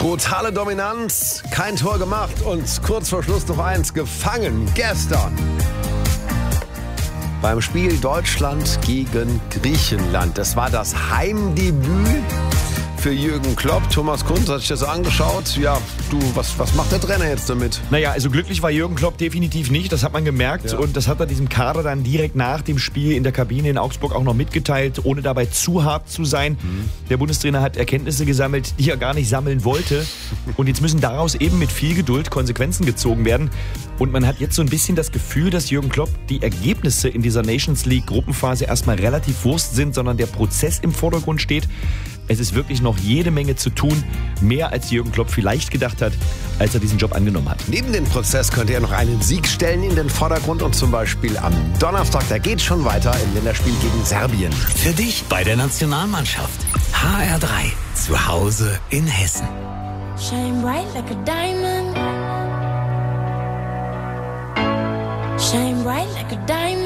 Brutale Dominanz, kein Tor gemacht und kurz vor Schluss noch eins gefangen. Gestern beim Spiel Deutschland gegen Griechenland. Das war das Heimdebüt für Jürgen Klopp. Thomas Kunz hat sich das so angeschaut. Ja, du, was macht der Trainer jetzt damit? Naja, also glücklich war Jürgen Klopp definitiv nicht, das hat man gemerkt. Ja. Und das hat er diesem Kader dann direkt nach dem Spiel in der Kabine in Augsburg auch noch mitgeteilt, ohne dabei zu hart zu sein. Der Bundestrainer hat Erkenntnisse gesammelt, die er gar nicht sammeln wollte. Und jetzt müssen daraus eben mit viel Geduld Konsequenzen gezogen werden. Und man hat jetzt so ein bisschen das Gefühl, dass Jürgen Klopp die Ergebnisse in dieser Nations League Gruppenphase erstmal relativ Wurst sind, sondern der Prozess im Vordergrund steht. Es ist wirklich noch jede Menge zu tun, mehr als Jürgen Klopp vielleicht gedacht hat, als er diesen Job angenommen hat. Neben dem Prozess könnte er noch einen Sieg stellen in den Vordergrund und zum Beispiel am Donnerstag, da geht schon weiter im Länderspiel gegen Serbien. Für dich bei der Nationalmannschaft. HR3, zu Hause in Hessen. Shine bright like a diamond. Shine bright like a diamond.